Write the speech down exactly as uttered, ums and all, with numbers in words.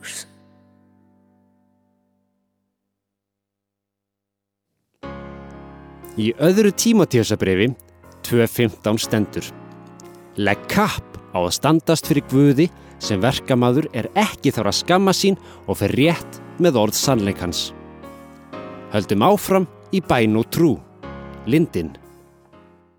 dogs. Í öðru Tímóteusarbréfi tvö fimmtán stendur: Legg kapp á að standast fyrir Guði sem verkamaður er ekki þarf að skamma sín og fer rétt með orð sannleikans. Höldum áfram í bæn og trú. Lindin.